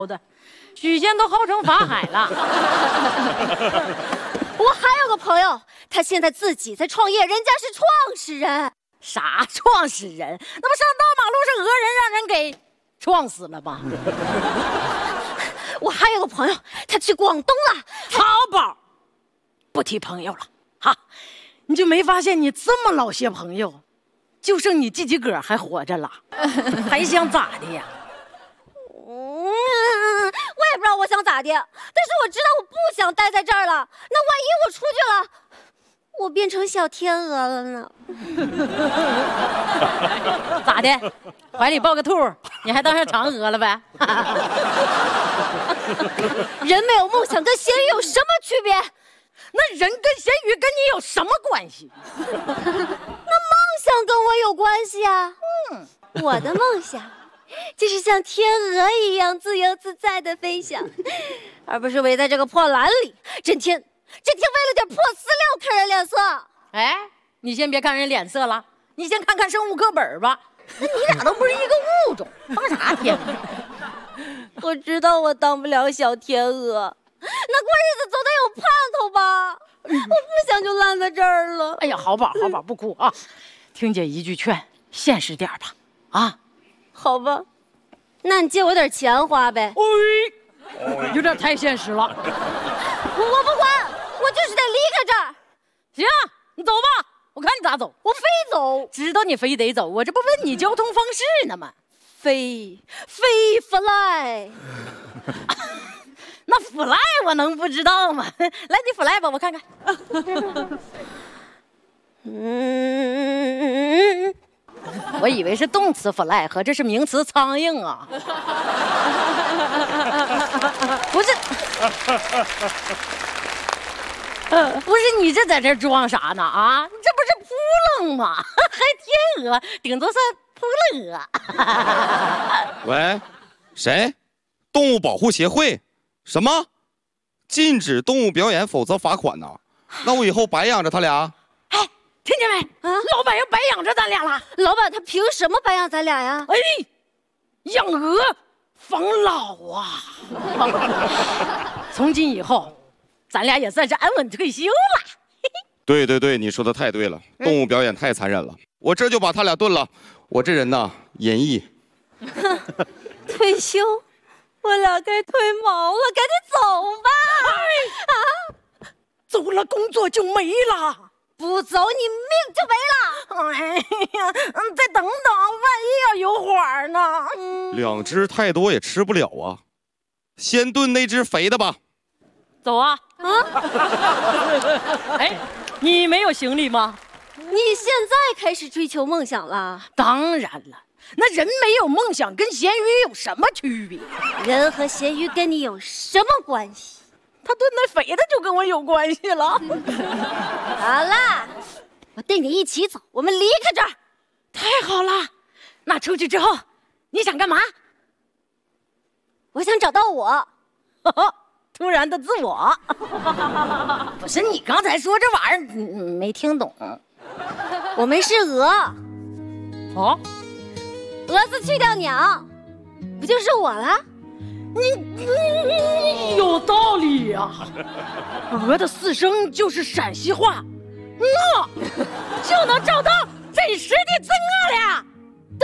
的，许仙都号称法海了。 我还有个朋友，他现在自己在创业，人家是创始人。 啥创始人？那不上大马路上讹人，让人给撞死了吗？ 我还有个朋友，他去广东了。 好宝，不提朋友了哈，你就没发现你这么老些朋友，就剩你自己个儿还活着了，还想咋的呀？ 我也不知道我想咋的，但是我知道我不想待在这儿了。那万一我出去了，我变成小天鹅了呢？ 咋的？怀里抱个兔，你还当上嫦娥了呗？ 人没有梦想跟咸鱼有什么区别？ 那人跟咸鱼跟你有什么关系？ 那梦想跟我有关系啊。我的梦想就是像天鹅一样自由自在的飞翔，而不是围在这个破篮里，整天为了点破饲料看人脸色。 哎，你先别看人脸色了，你先看看生物课本吧。你俩都不是一个物种，当啥天鹅？ 我知道我当不了小天鹅，那过日子总得有盼头吧。我不想就烂在这儿了。 哎呀，好宝不哭啊，听姐一句劝，现实点吧。啊， 好吧，那你借我点钱花呗。 有点太现实了。 我不管，我就是得离开这儿。 行，你走吧，我看你咋走。 我非走。 知道你非得走，我这不问你交通方式呢吗？ 飞 fly。 那 fly 我能不知道吗？来，你 fly 吧，我看看。我以为是动词 fly， 合着是名词苍蝇啊。不是，不是你这在这装啥呢啊？你这不是扑棱吗？还天鹅，顶多算扑棱鹅。 喂，谁？动物保护协会？什么？禁止动物表演，否则罚款呢？那我以后白养着他俩？ 哎，听见没？啊，老板要白养着咱俩了。 老板他凭什么白养咱俩呀？ 哎，养鹅防老啊！从今以后，咱俩也算是安稳退休了。 对，你说的太对了，动物表演太残忍了，我这就把他俩炖了。我这人呐，演绎。 退休，我俩该退毛了，赶紧走吧！啊， 走了工作就没了。 不走，你命就没了！ 哎呀，再等等，万一要有火呢？ 两只太多也吃不了啊，先炖那只肥的吧。 走啊！哎，你没有行李吗？ 你现在开始追求梦想了？ 当然了，那人没有梦想跟咸鱼有什么区别？ 人和咸鱼跟你有什么关系？ 他炖那肥的就跟我有关系了。 好了，我带你一起走，我们离开这儿。 太好了，那出去之后你想干嘛？ 我想找到我。 突然的自我。不是，你刚才说这玩意儿没听懂。 我们是鹅。 哦， 蛾子去掉鸟，不就是我了？ 你有道理呀。鹅的四声就是陕西话，我就能找到真实的自我了。 对，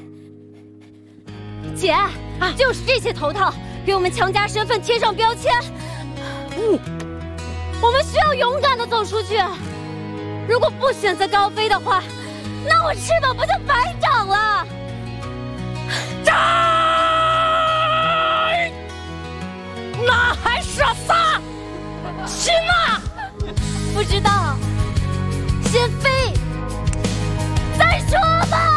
姐，就是这些头套给我们强加身份，贴上标签。我们需要勇敢的走出去。如果不选择高飞的话，那我翅膀不就白长了？ 那还说啥？去哪？ 不知道，先飞再说吧。